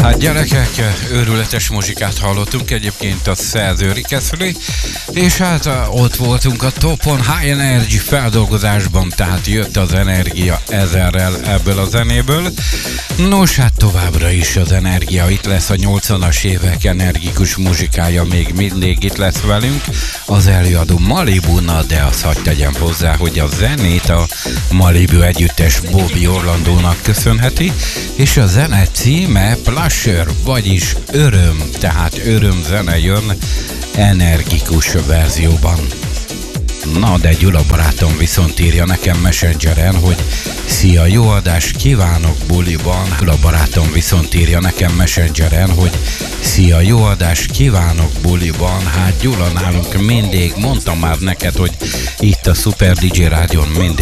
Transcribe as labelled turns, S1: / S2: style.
S1: Hát gyerekek, őrületes muzsikát hallottunk, egyébként a szerző Rikeszli, és hát ott voltunk a topon High Energy feldolgozásban, tehát jött az energia ezerrel ebből a zenéből. Nos, hát továbbra is az energia itt lesz, a 80-as évek energikus muzsikája még mindig itt lesz velünk, az előadó Malibu, de azt hadd tegyem hozzá, hogy a zenét a Malibu együttes Bobby Orlandónak köszönheti, és a zene címe Pleasure, vagyis öröm, tehát örömzene jön energikus verzióban. Na, de Gyula barátom viszont írja nekem Messengeren, hogy szia, jó adást kívánok buliban. Gyula barátom viszont írja nekem Messengeren, hogy szia, jó adást kívánok buliban. Hát Gyula, nálunk mindig, mondtam már neked, hogy itt a Super DJ Rádion mindig